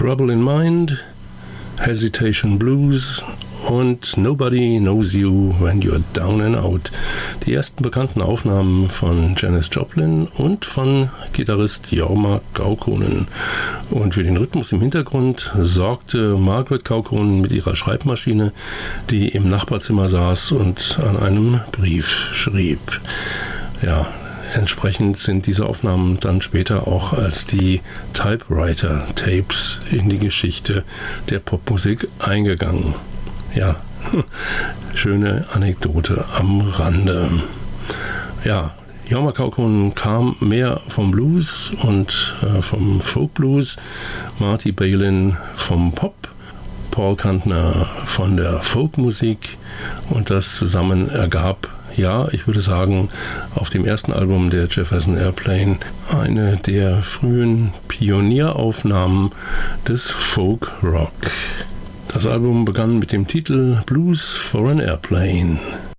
Trouble in Mind, Hesitation Blues und Nobody Knows You When You're Down and Out. Die ersten bekannten Aufnahmen von Janis Joplin und von Gitarrist Jorma Kaukonen. Und für den Rhythmus im Hintergrund sorgte Margaret Kaukonen mit ihrer Schreibmaschine, die im Nachbarzimmer saß und an einem Brief schrieb. Ja, entsprechend sind diese Aufnahmen dann später auch als die Typewriter-Tapes in die Geschichte der Popmusik eingegangen. Ja, schöne Anekdote am Rande. Ja, Jorma Kaukonen kam mehr vom Blues und vom Folk-Blues, Marty Balin vom Pop, Paul Kantner von der Folkmusik und das zusammen ergab, ja, ich würde sagen, auf dem ersten Album der Jefferson Airplane eine der frühen Pionieraufnahmen des Folk-Rock. Das Album begann mit dem Titel Blues for an Airplane.